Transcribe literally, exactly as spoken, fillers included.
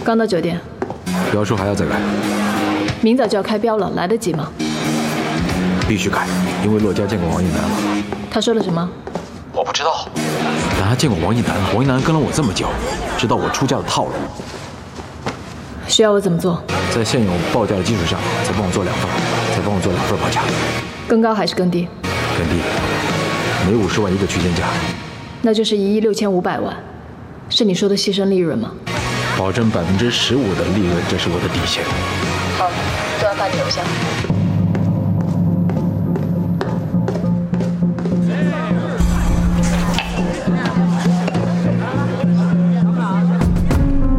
刚到酒店。 标书还要再改。 明早就要开标了，来得及吗？ 必须改，因为骆家见过王一楠了。 他说了什么？ 我不知道。但他见过王一楠，王一楠跟了我这么久，知道我出价的套路。 需要我怎么做？ 在现有报价的基础上，再帮我做两份，再帮我做两份报价。 更高还是更低？ 更低，每五十万一个区间价。 那就是一亿六千五百万，是你说的牺牲利润吗？ 保证百分之十五的利润，这是我的底线。 好，都要发你邮箱。